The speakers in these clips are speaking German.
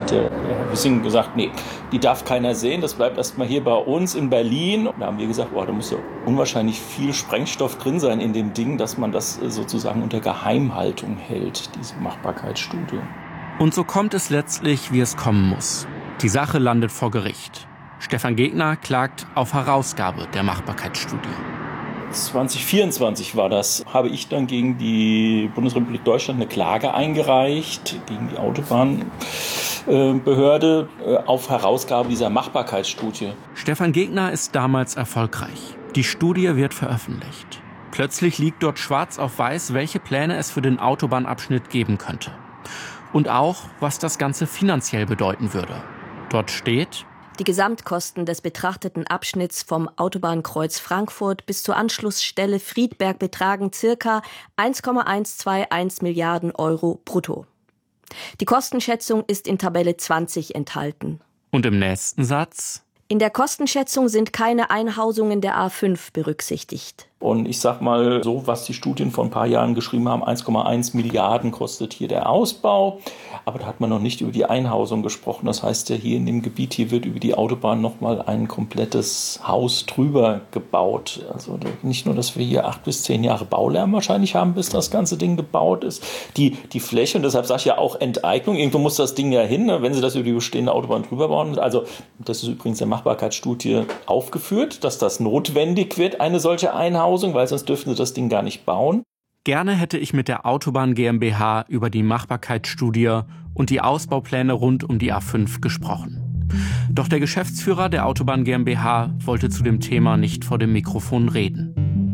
hat der Herr Wissing gesagt, nee, die darf keiner sehen, das bleibt erstmal hier bei uns in Berlin. Da haben wir gesagt, da muss ja unwahrscheinlich viel Sprengstoff drin sein in dem Ding, dass man das sozusagen unter Geheimhaltung hält, diese Machbarkeitsstudie. Und so kommt es letztlich, wie es kommen muss. Die Sache landet vor Gericht. Stefan Gegner klagt auf Herausgabe der Machbarkeitsstudie. 2024 war das, habe ich dann gegen die Bundesrepublik Deutschland eine Klage eingereicht, gegen die Autobahnbehörde auf Herausgabe dieser Machbarkeitsstudie. Stefan Gegner ist damals erfolgreich. Die Studie wird veröffentlicht. Plötzlich liegt dort schwarz auf weiß, welche Pläne es für den Autobahnabschnitt geben könnte. Und auch, was das Ganze finanziell bedeuten würde. Dort steht: Die Gesamtkosten des betrachteten Abschnitts vom Autobahnkreuz Frankfurt bis zur Anschlussstelle Friedberg betragen ca. 1,121 Milliarden Euro brutto. Die Kostenschätzung ist in Tabelle 20 enthalten. Und im nächsten Satz: In der Kostenschätzung sind keine Einhausungen der A5 berücksichtigt. Und ich sag mal so, was die Studien vor ein paar Jahren geschrieben haben, 1,1 Milliarden kostet hier der Ausbau. Aber da hat man noch nicht über die Einhausung gesprochen. Das heißt ja, hier in dem Gebiet hier wird über die Autobahn nochmal ein komplettes Haus drüber gebaut. Also nicht nur, dass wir hier 8 bis 10 Jahre Baulärm wahrscheinlich haben, bis das ganze Ding gebaut ist. Die Fläche, und deshalb sage ich ja auch Enteignung, irgendwo muss das Ding ja hin, wenn sie das über die bestehende Autobahn drüber bauen. Also das ist übrigens in der Machbarkeitsstudie aufgeführt, dass das notwendig wird, eine solche Einhausung, weil sonst dürften sie das Ding gar nicht bauen. Gerne hätte ich mit der Autobahn GmbH über die Machbarkeitsstudie und die Ausbaupläne rund um die A5 gesprochen. Doch der Geschäftsführer der Autobahn GmbH wollte zu dem Thema nicht vor dem Mikrofon reden.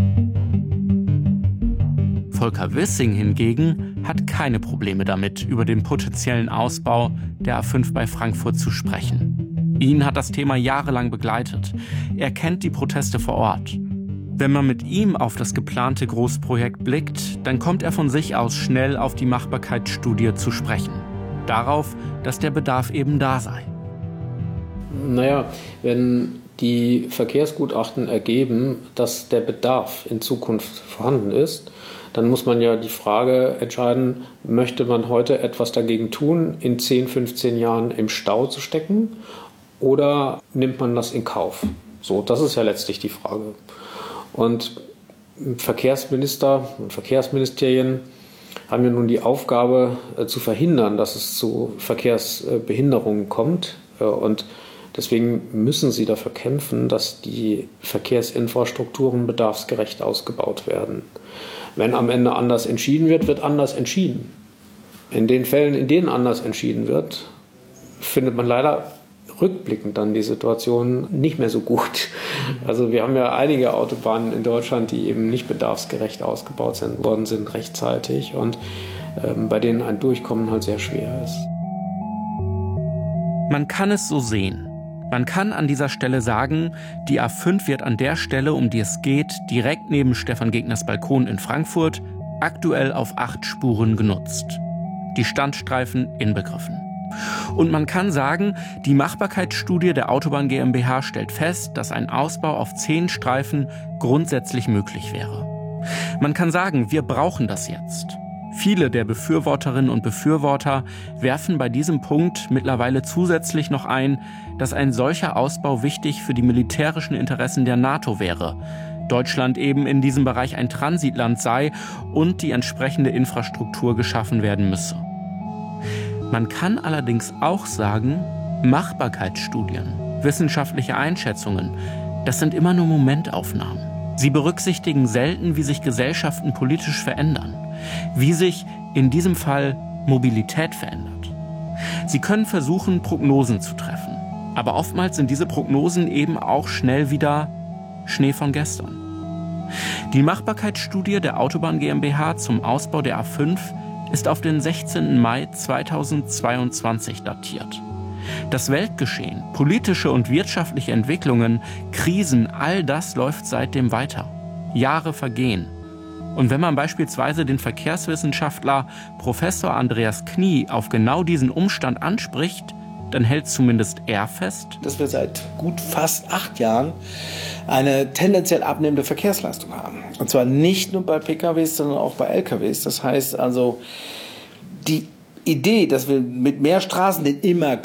Volker Wissing hingegen hat keine Probleme damit, über den potenziellen Ausbau der A5 bei Frankfurt zu sprechen. Ihn hat das Thema jahrelang begleitet. Er kennt die Proteste vor Ort. Wenn man mit ihm auf das geplante Großprojekt blickt, dann kommt er von sich aus schnell auf die Machbarkeitsstudie zu sprechen. Darauf, dass der Bedarf eben da sei. Naja, wenn die Verkehrsgutachten ergeben, dass der Bedarf in Zukunft vorhanden ist, dann muss man ja die Frage entscheiden, möchte man heute etwas dagegen tun, in 10, 15 Jahren im Stau zu stecken, oder nimmt man das in Kauf? So, das ist ja letztlich die Frage. Und Verkehrsminister und Verkehrsministerien haben ja nun die Aufgabe zu verhindern, dass es zu Verkehrsbehinderungen kommt. Und deswegen müssen sie dafür kämpfen, dass die Verkehrsinfrastrukturen bedarfsgerecht ausgebaut werden. Wenn am Ende anders entschieden wird, wird anders entschieden. In den Fällen, in denen anders entschieden wird, findet man leider rückblickend dann die Situation nicht mehr so gut. Also wir haben ja einige Autobahnen in Deutschland, die eben nicht bedarfsgerecht ausgebaut worden sind rechtzeitig und bei denen ein Durchkommen halt sehr schwer ist. Man kann es so sehen. Man kann an dieser Stelle sagen, die A5 wird an der Stelle, um die es geht, direkt neben Stefan Gegners Balkon in Frankfurt, aktuell auf 8 Spuren genutzt. Die Standstreifen inbegriffen. Und man kann sagen, die Machbarkeitsstudie der Autobahn GmbH stellt fest, dass ein Ausbau auf 10 Streifen grundsätzlich möglich wäre. Man kann sagen, wir brauchen das jetzt. Viele der Befürworterinnen und Befürworter werfen bei diesem Punkt mittlerweile zusätzlich noch ein, dass ein solcher Ausbau wichtig für die militärischen Interessen der NATO wäre, Deutschland eben in diesem Bereich ein Transitland sei und die entsprechende Infrastruktur geschaffen werden müsse. Man kann allerdings auch sagen, Machbarkeitsstudien, wissenschaftliche Einschätzungen, das sind immer nur Momentaufnahmen. Sie berücksichtigen selten, wie sich Gesellschaften politisch verändern, wie sich in diesem Fall Mobilität verändert. Sie können versuchen, Prognosen zu treffen, aber oftmals sind diese Prognosen eben auch schnell wieder Schnee von gestern. Die Machbarkeitsstudie der Autobahn GmbH zum Ausbau der A5 ist auf den 16. Mai 2022 datiert. Das Weltgeschehen, politische und wirtschaftliche Entwicklungen, Krisen, all das läuft seitdem weiter. Jahre vergehen. Und wenn man beispielsweise den Verkehrswissenschaftler Professor Andreas Knie auf genau diesen Umstand anspricht, dann hält zumindest er fest, dass wir seit gut fast 8 Jahren eine tendenziell abnehmende Verkehrsleistung haben. Und zwar nicht nur bei PKWs, sondern auch bei LKWs. Das heißt also, die Idee, dass wir mit mehr Straßen den immer